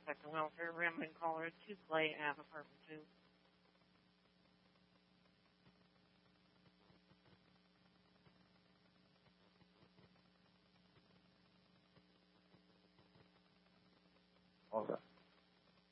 Sex and Welfare, Rambling Caller, 2 Clay Ave, Apartment 2. Okay.